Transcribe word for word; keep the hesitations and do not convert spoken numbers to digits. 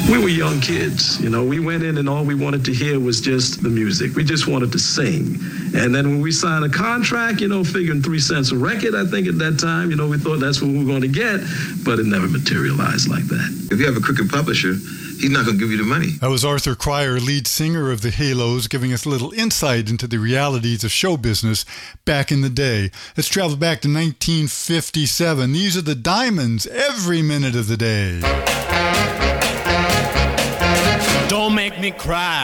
We were young kids, you know, we went in and all we wanted to hear was just the music. We just wanted to sing. And then when we signed a contract, you know, figuring three cents a record, I think at that time, you know, we thought that's what we were going to get, but it never materialized like that. If you have a crooked publisher, he's not going to give you the money. That was Arthur Cryer, lead singer of the Halos, giving us a little insight into the realities of show business back in the day. Let's travel back to nineteen fifty-seven. These are the Diamonds, every minute of the day. Don't make me cry.